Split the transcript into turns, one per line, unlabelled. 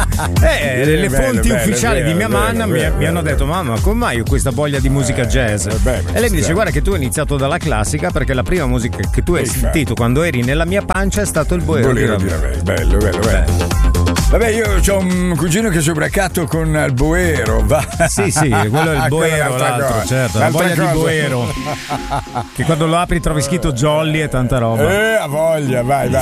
Le fonti ufficiali di mia mamma mi hanno detto: mamma, come mai ho questa voglia di musica jazz? E lei mi dice: guarda che tu hai iniziato dalla classica, perché la prima musica che tu hai sentito quando eri nella mia pancia è stato il Bolero di Ravel.
Bello. Vabbè, io ho un cugino che è ubriacato con il Boero.
Sì, quello è il Boero, l'altro, certo. La voglia di Boero. Che quando lo apri trovi scritto Jolly e tanta roba.
A voglia, vai.